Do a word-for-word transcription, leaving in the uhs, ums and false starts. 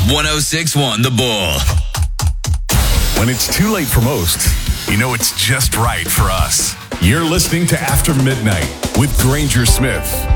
one oh six point one The Bull. When it's too late for most, you know it's just right for us. You're listening to After Midnight with Granger Smith.